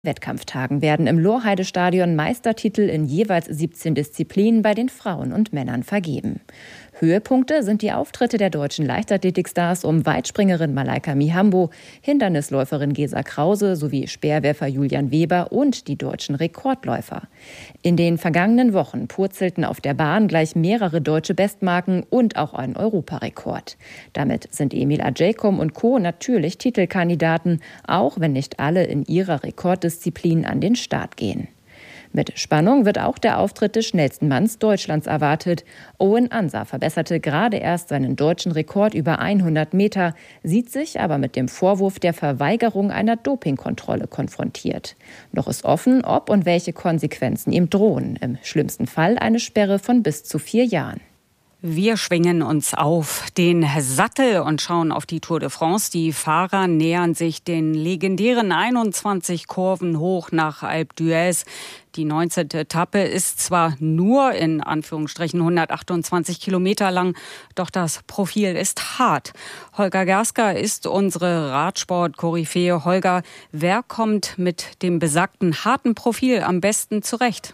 Wettkampftagen werden im Lohrheide-Stadion Meistertitel in jeweils 17 Disziplinen bei den Frauen und Männern vergeben. Höhepunkte sind die Auftritte der deutschen Leichtathletikstars um Weitspringerin Malaika Mihambo, Hindernisläuferin Gesa Krause sowie Speerwerfer Julian Weber und die deutschen Rekordläufer. In den vergangenen Wochen purzelten auf der Bahn gleich mehrere deutsche Bestmarken und auch ein Europarekord. Damit sind Emil Ajaykum und Co. natürlich Titelkandidaten, auch wenn nicht alle in ihrer Rekorddisziplin an den Start gehen. Mit Spannung wird auch der Auftritt des schnellsten Manns Deutschlands erwartet. Owen Ansa verbesserte gerade erst seinen deutschen Rekord über 100 Meter, sieht sich aber mit dem Vorwurf der Verweigerung einer Dopingkontrolle konfrontiert. Noch ist offen, ob und welche Konsequenzen ihm drohen. Im schlimmsten Fall eine Sperre von bis zu 4 Jahren. Wir schwingen uns auf den Sattel und schauen auf die Tour de France. Die Fahrer nähern sich den legendären 21 Kurven hoch nach Alpe d'Huez. Die 19. Etappe ist zwar nur in Anführungsstrichen 128 Kilometer lang, doch das Profil ist hart. Holger Gerska ist unsere Radsport-Koryphäe. Holger, wer kommt mit dem besagten harten Profil am besten zurecht?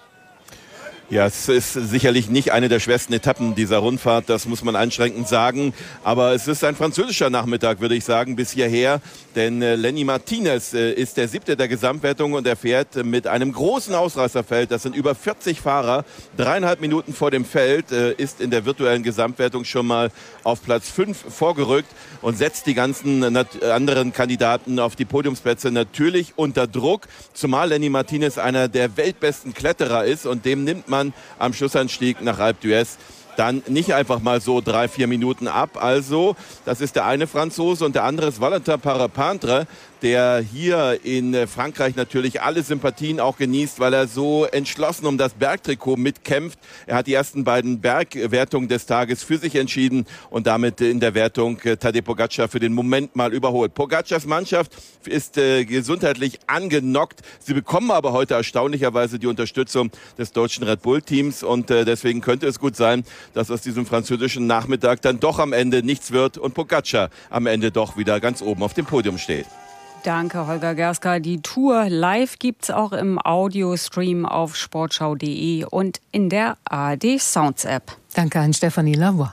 Ja, es ist sicherlich nicht eine der schwersten Etappen dieser Rundfahrt, das muss man einschränkend sagen. Aber es ist ein französischer Nachmittag, würde ich sagen, bis hierher. Denn Lenny Martinez ist der 7. der Gesamtwertung und er fährt mit einem großen Ausreißerfeld. Das sind über 40 Fahrer. 3,5 Minuten vor dem Feld ist in der virtuellen Gesamtwertung schon mal auf Platz 5 vorgerückt und setzt die ganzen anderen Kandidaten auf die Podiumsplätze natürlich unter Druck. Zumal Lenny Martinez einer der weltbesten Kletterer ist und dem nimmt man am Schlussanstieg nach Alpe d'Huez dann nicht einfach mal so 3-4 Minuten ab. Also, das ist der eine Franzose und der andere ist Valentin Parepintre, der hier in Frankreich natürlich alle Sympathien auch genießt, weil er so entschlossen um das Bergtrikot mitkämpft. Er hat die ersten beiden Bergwertungen des Tages für sich entschieden und damit in der Wertung Tadej Pogačar für den Moment mal überholt. Pogacars Mannschaft ist gesundheitlich angenockt. Sie bekommen aber heute erstaunlicherweise die Unterstützung des deutschen Red Bull-Teams und deswegen könnte es gut sein, dass aus diesem französischen Nachmittag dann doch am Ende nichts wird und Pogačar am Ende doch wieder ganz oben auf dem Podium steht. Danke, Holger Gerska. Die Tour live gibt's auch im Audiostream auf sportschau.de und in der ARD Sounds App. Danke an Stefanie Lavoie.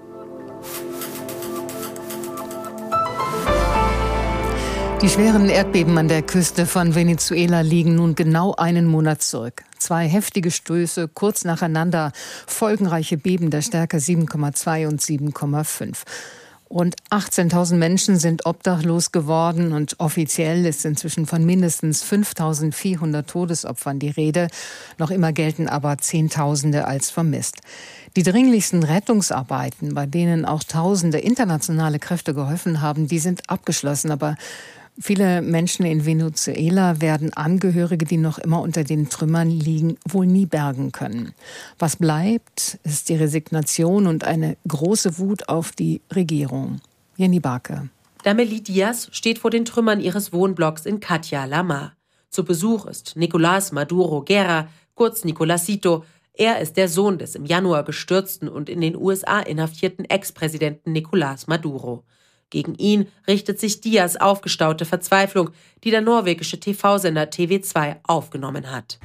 Die schweren Erdbeben an der Küste von Venezuela liegen nun genau einen Monat zurück. 2 heftige Stöße kurz nacheinander, folgenreiche Beben der Stärke 7,2 und 7,5. Rund 18.000 Menschen sind obdachlos geworden und offiziell ist inzwischen von mindestens 5.400 Todesopfern die Rede. Noch immer gelten aber Zehntausende als vermisst. Die dringlichsten Rettungsarbeiten, bei denen auch tausende internationale Kräfte geholfen haben, die sind abgeschlossen. Aber viele Menschen in Venezuela werden Angehörige, die noch immer unter den Trümmern liegen, wohl nie bergen können. Was bleibt, ist die Resignation und eine große Wut auf die Regierung. Jenny Barke. Dameli Diaz steht vor den Trümmern ihres Wohnblocks in Catia La Mar. Zu Besuch ist Nicolás Maduro Guerra, kurz Nicolásito. Er ist der Sohn des im Januar gestürzten und in den USA inhaftierten Ex-Präsidenten Nicolás Maduro. Gegen ihn richtet sich Diaz aufgestaute Verzweiflung, die der norwegische TV-Sender TV2 aufgenommen hat.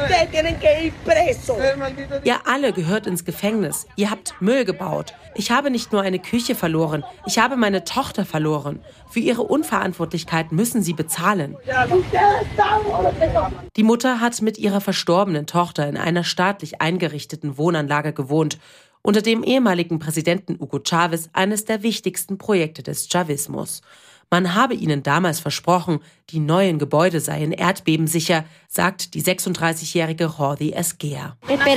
Ihr alle gehört ins Gefängnis. Ihr habt Müll gebaut. Ich habe nicht nur eine Küche verloren, ich habe meine Tochter verloren. Für ihre Unverantwortlichkeit müssen sie bezahlen. Die Mutter hat mit ihrer verstorbenen Tochter in einer staatlich eingerichteten Wohnanlage gewohnt. Unter dem ehemaligen Präsidenten Hugo Chávez eines der wichtigsten Projekte des Chavismus. Man habe ihnen damals versprochen, die neuen Gebäude seien erdbebensicher, sagt die 36-jährige Jordi Esquer.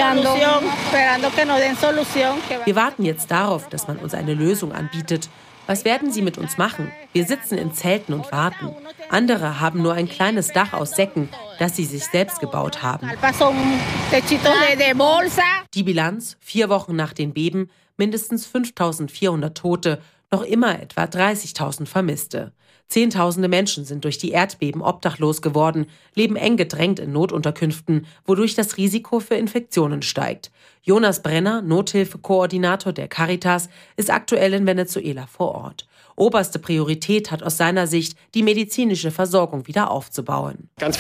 Wir warten jetzt darauf, dass man uns eine Lösung anbietet. Was werden sie mit uns machen? Wir sitzen in Zelten und warten. Andere haben nur ein kleines Dach aus Säcken, das sie sich selbst gebaut haben. Die Bilanz, 4 Wochen nach den Beben, mindestens 5.400 Tote, noch immer etwa 30.000 Vermisste. Zehntausende Menschen sind durch die Erdbeben obdachlos geworden, leben eng gedrängt in Notunterkünften, wodurch das Risiko für Infektionen steigt. Jonas Brenner, Nothilfekoordinator der Caritas, ist aktuell in Venezuela vor Ort. Oberste Priorität hat aus seiner Sicht die medizinische Versorgung wieder aufzubauen. Ganz